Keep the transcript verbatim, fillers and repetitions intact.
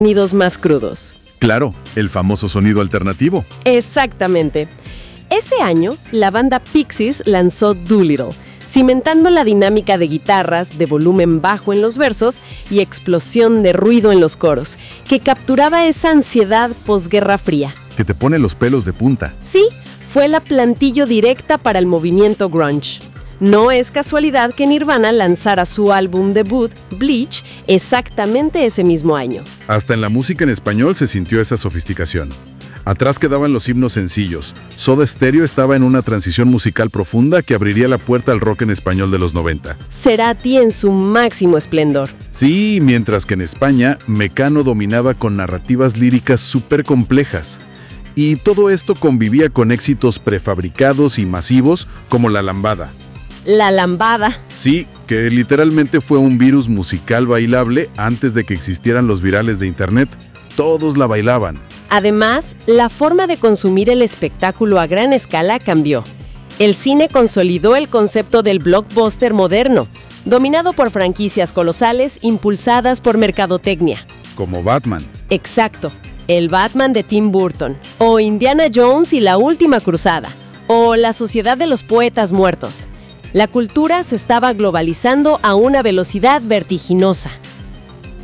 sonidos más crudos. Claro, el famoso sonido alternativo. Exactamente. Ese año, la banda Pixies lanzó Doolittle, cimentando la dinámica de guitarras, de volumen bajo en los versos y explosión de ruido en los coros, que capturaba esa ansiedad posguerra fría. Que te pone los pelos de punta. Sí, fue la plantillo directa para el movimiento grunge. No es casualidad que Nirvana lanzara su álbum debut, Bleach, exactamente ese mismo año. Hasta en la música en español se sintió esa sofisticación. Atrás quedaban los himnos sencillos. Soda Stereo estaba en una transición musical profunda que abriría la puerta al rock en español de los noventa. Cerati en su máximo esplendor. Sí, mientras que en España, Mecano dominaba con narrativas líricas súper complejas. Y todo esto convivía con éxitos prefabricados y masivos como La Lambada. La lambada. Sí, que literalmente fue un virus musical bailable antes de que existieran los virales de internet. Todos la bailaban. Además, la forma de consumir el espectáculo a gran escala cambió. El cine consolidó el concepto del blockbuster moderno, dominado por franquicias colosales impulsadas por mercadotecnia. Como Batman. Exacto, el Batman de Tim Burton, o Indiana Jones y la Última Cruzada, o La Sociedad de los Poetas Muertos. La cultura se estaba globalizando a una velocidad vertiginosa.